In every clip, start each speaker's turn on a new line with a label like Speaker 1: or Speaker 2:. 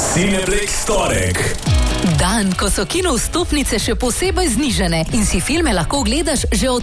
Speaker 1: Cineplex torek.
Speaker 2: Dan, ko so kino vstopnice še posebej znižene in si filme lahko gledaš že od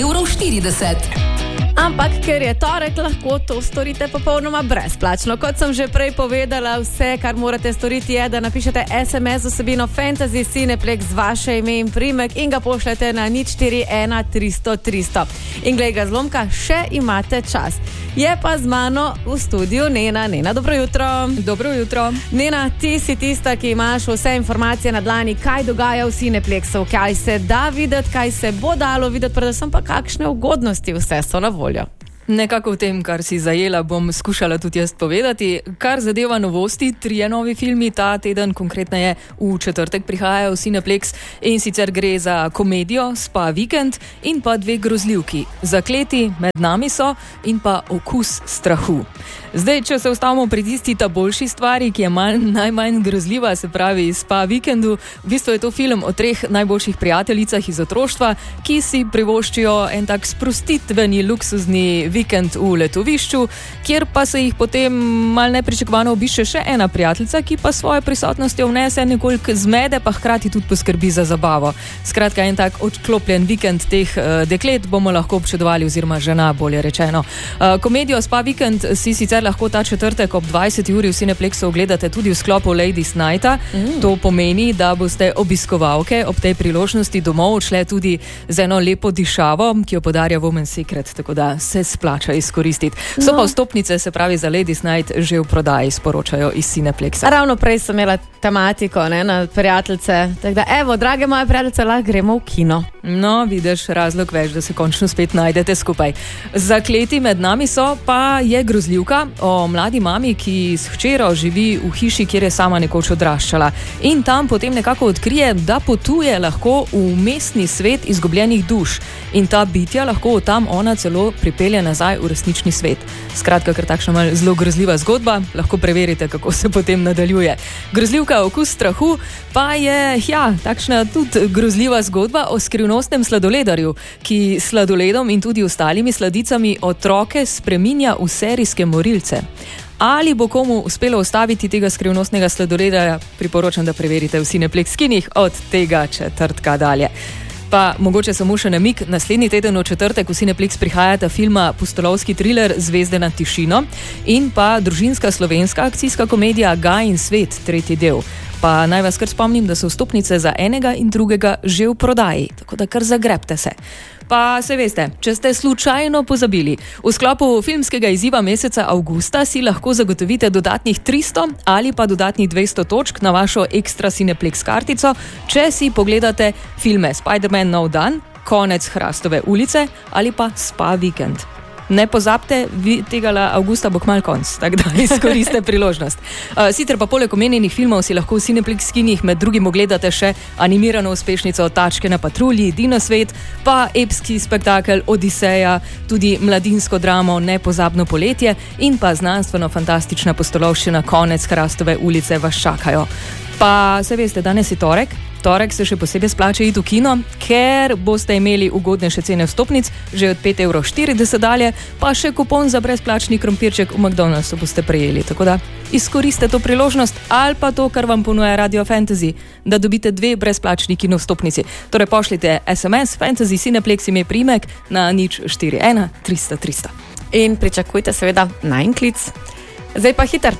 Speaker 2: 5,40 €.
Speaker 3: Ampak, ker je torek, lahko to storite popolnoma brezplačno. Kot sem že prej povedala, vse, kar morate storiti, je, da napišete SMS z vsebino Fantasy Cineplex z vaše ime in priimek in ga pošljete na 041 300 300. In glej ga zlomka, še imate čas. Je pa z mano v studiu Nena. Nena, dobro jutro.
Speaker 4: Dobro jutro.
Speaker 3: Nena, ti si tista, ki imaš vse informacije na dlani, kaj dogaja v Cineplexu, kaj se da videti, kaj se bo dalo videti, predvsem pa kakšne ugodnosti vse so na voljo.
Speaker 4: Nekako v tem, kar si zajela, bom skušala tudi jaz povedati. Kar zadeva novosti, 3 novi filmi ta teden, konkretneje v četrtek prihajajo v Cineplex in sicer gre za komedijo Spa Vikend in pa 2 grozljivki. Zakleti, Med nami so in pa Okus strahu. Zdaj, če se ustavimo pri tisti ta boljši stvari, ki je najmanj grozljiva, se pravi Spa Vikendu, v bistvu je to film o 3 najboljših prijateljicah iz otroštva, ki si privoščijo en tak sprostitveni, luksuzni vikend v letovišču, kjer pa se jih potem mal nepričakovano obišče še ena prijateljica, ki pa svojo prisotnostjo vnese nekoliko zmede, pa hkrati tudi poskrbi za zabavo. Skratka, en tak odklopljen vikend teh deklet bomo lahko občudovali, oziroma žena, bolje rečeno. Komedijo Spa Vikend si sicer lahko ta četrtek ob 20 uri v Cineplexu ogledate tudi v sklopu Ladies Nighta. To pomeni, da boste obiskovalke ob tej priložnosti domov odšle tudi z eno lepo dišavo, ki jo podarja Women's Secret, tako da se splača izkoristiti. So pa vstopnice, se pravi za Ladies Night, že v prodaji, sporočajo iz Cineplexa.
Speaker 3: Ravno prej sem imela tematiko, na prijateljice. Tako da, evo, drage moje prijateljice, lahko gremo v kino.
Speaker 4: No, vidiš, razlog več, da se končno spet najdete skupaj. Zakleti, Med nami so, pa je grozljivka o mladi mami, ki s hčero živi v hiši, kjer je sama nekoč odraščala. In tam potem nekako odkrije, da potuje lahko v mestni svet izgubljenih duš. In ta bitja lahko tam ona celo pripelje nazaj v resnični svet. Skratka, ker takšna mal zelo grozljiva zgodba, lahko preverite, kako se potem nadaljuje. Grozljivka Okus strahu pa je, takšna tudi grozljiva zgodba o skrivnostnem sladoledarju, ki sladoledom in tudi ostalimi sladicami otroke spreminja v serijske morilce. Ali bo komu uspelo ustaviti tega skrivnostnega sladoledarja, priporočam, da preverite v Cineplex kinih od tega četrtka dalje. Pa mogoče samo še namig, naslednji teden v četrtek v Cineplex prihajata filma pustolovski thriller Zvezde nad tišino in pa družinska slovenska akcijska komedija Gaj in svet, 3. del. Pa naj vas kar spomnim, da so vstopnice za enega in drugega že v prodaji, tako da kar zagrebte se. Pa se veste, če ste slučajno pozabili, v sklopu filmskega izziva meseca avgusta si lahko zagotovite dodatnih 300 ali pa dodatnih 200 točk na vašo ekstra Cineplex kartico, če si pogledate filme Spider-Man Nov dan, Konec Hrastove ulice ali pa Spa Vikend. Ne pozabite, tega avgusta bo kmalu konc, tako da izkoriste priložnost. Sicer pa poleg omenjenih filmov si lahko v Cineplex kinih med drugim ogledate še animirano uspešnico Tačke na patrulji, Dinosvet, pa epski spektakel Odiseja, tudi mladinsko dramo Nepozabno poletje in pa znanstveno-fantastična pustolovščina Konec Hrastove ulice vas čakajo. Pa se veste, danes je torek. Torek se še posebej splača iti v kino, ker boste imeli ugodnejše cene vstopnic, že od 5,40 € dalje, pa še kupon za brezplačni krompirček v McDonald'su boste prejeli. Tako da izkoriste to priložnost ali pa to, kar vam ponuja Radio Fantasy, da dobite 2 brezplačni kino vstopnici. Torej pošljite SMS Fantasy Cineplex ime priimek na 041 300 300.
Speaker 3: In pričakujte seveda najin klic. Zdaj pa hiter.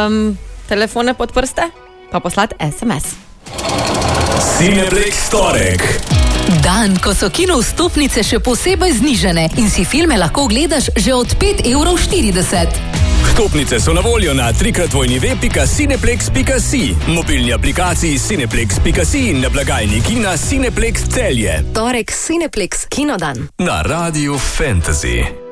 Speaker 3: Telefone pod prste, pa poslati SMS.
Speaker 1: Cineplex torek.
Speaker 2: Dan, ko so kino vstopnice še posebej znižene in si filme lahko gledaš že od 5,40 €.
Speaker 1: Vstopnice so na voljo na www.cineplex.si, mobilni aplikaciji Cineplex.si in na blagajni kina Cineplex Celje.
Speaker 2: Torek Cineplex Kinodan.
Speaker 1: Na Radiu Fantasy.